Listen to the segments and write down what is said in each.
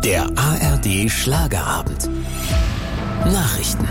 Der ARD Schlagerabend. Nachrichten.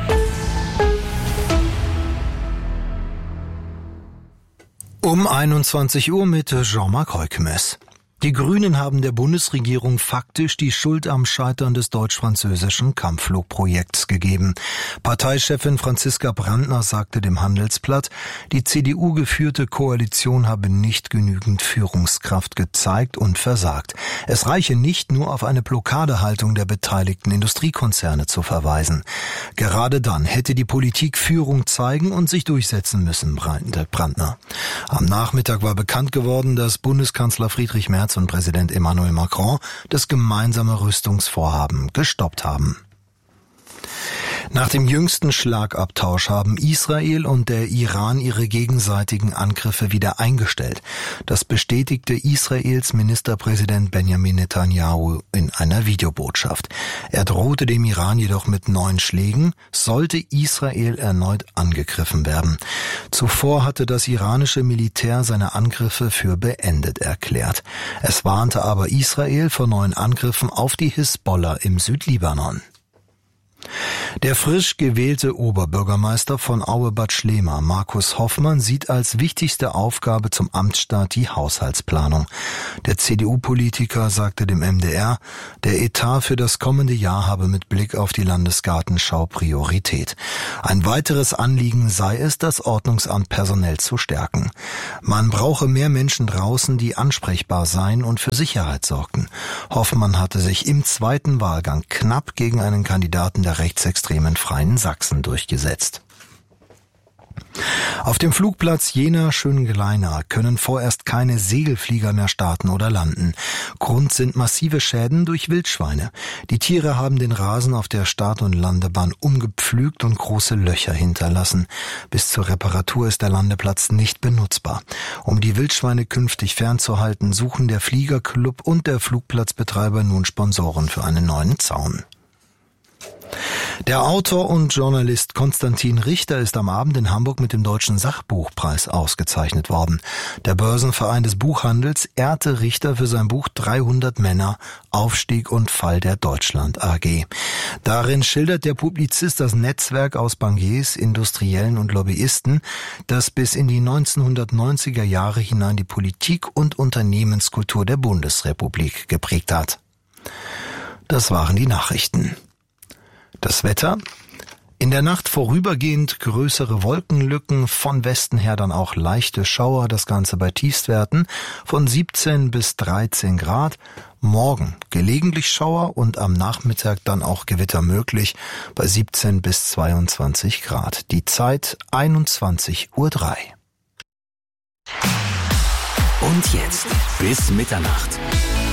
Um 21 Uhr mit Jean-Marc Heukmes. Die Grünen haben der Bundesregierung faktisch die Schuld am Scheitern des deutsch-französischen Kampfflugprojekts gegeben. Parteichefin Franziska Brandner sagte dem Handelsblatt, die CDU-geführte Koalition habe nicht genügend Führungskraft gezeigt und versagt. Es reiche nicht nur auf eine Blockadehaltung der beteiligten Industriekonzerne zu verweisen. Gerade dann hätte die Politik Führung zeigen und sich durchsetzen müssen, meinte Brandner. Am Nachmittag war bekannt geworden, dass Bundeskanzler Friedrich Merz und Präsident Emmanuel Macron das gemeinsame Rüstungsvorhaben gestoppt haben. Nach dem jüngsten Schlagabtausch haben Israel und der Iran ihre gegenseitigen Angriffe wieder eingestellt. Das bestätigte Israels Ministerpräsident Benjamin Netanyahu in einer Videobotschaft. Er drohte dem Iran jedoch mit neuen Schlägen, sollte Israel erneut angegriffen werden. Zuvor hatte das iranische Militär seine Angriffe für beendet erklärt. Es warnte aber Israel vor neuen Angriffen auf die Hisbollah im Südlibanon. Der frisch gewählte Oberbürgermeister von Aue-Bad Schlema, Markus Hoffmann, sieht als wichtigste Aufgabe zum Amtsstart die Haushaltsplanung. Der CDU-Politiker sagte dem MDR, der Etat für das kommende Jahr habe mit Blick auf die Landesgartenschau Priorität. Ein weiteres Anliegen sei es, das Ordnungsamt personell zu stärken. Man brauche mehr Menschen draußen, die ansprechbar seien und für Sicherheit sorgten. Hoffmann hatte sich im zweiten Wahlgang knapp gegen einen Kandidaten der rechtsextremen Freien Sachsen durchgesetzt. Auf dem Flugplatz Jena-Schöngleina können vorerst keine Segelflieger mehr starten oder landen. Grund sind massive Schäden durch Wildschweine. Die Tiere haben den Rasen auf der Start- und Landebahn umgepflügt und große Löcher hinterlassen. Bis zur Reparatur ist der Landeplatz nicht benutzbar. Um die Wildschweine künftig fernzuhalten, suchen der Fliegerclub und der Flugplatzbetreiber nun Sponsoren für einen neuen Zaun. Der Autor und Journalist Konstantin Richter ist am Abend in Hamburg mit dem Deutschen Sachbuchpreis ausgezeichnet worden. Der Börsenverein des Buchhandels ehrte Richter für sein Buch 300 Männer, Aufstieg und Fall der Deutschland AG. Darin schildert der Publizist das Netzwerk aus Bankiers, Industriellen und Lobbyisten, das bis in die 1990er Jahre hinein die Politik und Unternehmenskultur der Bundesrepublik geprägt hat. Das waren die Nachrichten. Das Wetter: in der Nacht vorübergehend größere Wolkenlücken, von Westen her dann auch leichte Schauer, das Ganze bei Tiefstwerten von 17 bis 13 Grad. Morgen gelegentlich Schauer und am Nachmittag dann auch Gewitter möglich bei 17 bis 22 Grad. Die Zeit 21:03 Uhr. Und jetzt bis Mitternacht.